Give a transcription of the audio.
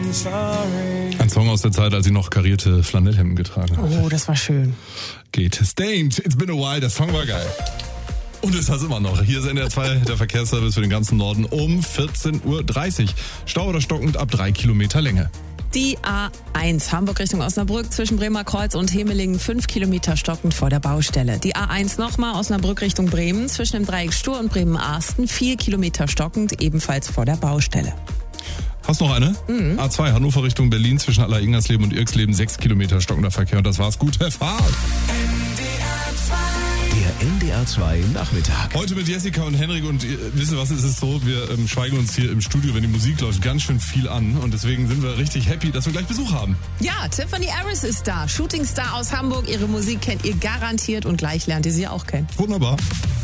Ein Song aus der Zeit, als sie noch karierte Flanellhemden getragen hat. Oh, das war schön. Geht. Stained, it's been a while, der Song war geil. Und ist das immer noch. Hier ist NDR 2, der Verkehrsservice für den ganzen Norden um 14.30 Uhr. Stau oder stockend ab 3 Kilometer Länge. Die A1 Hamburg Richtung Osnabrück zwischen Bremer Kreuz und Hemelingen 5 Kilometer stockend vor der Baustelle. Die A1 nochmal Osnabrück Richtung Bremen zwischen dem Dreieck Stur und Bremen-Arsten 4 Kilometer stockend ebenfalls vor der Baustelle. Hast du noch eine? A2 Hannover Richtung Berlin zwischen Aller-Ingersleben und Irksleben 6 Kilometer stockender Verkehr. Und das war's. Gute Fahrt. Der NDR 2 Nachmittag. Heute mit Jessica und Henrik und wisst ihr was, ist es so, wir schweigen uns hier im Studio, wenn die Musik läuft, ganz schön viel an und deswegen sind wir richtig happy, dass wir gleich Besuch haben. Ja, Tiffany Harris ist da, Shootingstar aus Hamburg. Ihre Musik kennt ihr garantiert und gleich lernt ihr sie auch kennen. Wunderbar.